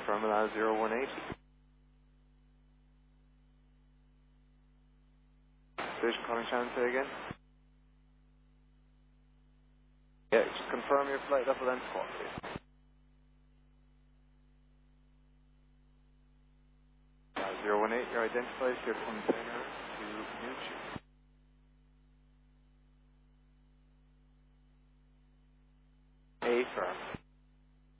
Terminal 018. Station calling channel, say again. Yeah, just confirm your flight level and squawk, please. 018, you're identified, you're from China.